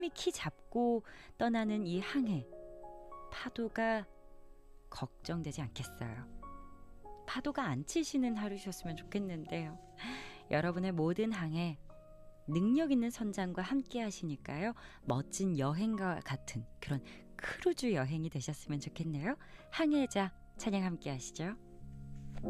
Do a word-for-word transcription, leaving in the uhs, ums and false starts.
키 잡고 떠나는 이 항해, 파도가 걱정되지 않겠어요. 파도가 안 치시는 하루셨으면 좋겠는데요. 여러분의 모든 항해 능력 있는 선장과 함께 하시니까요. 멋진 여행과 같은 그런 크루즈 여행이 되셨으면 좋겠네요. 항해자 찬양 함께 하시죠.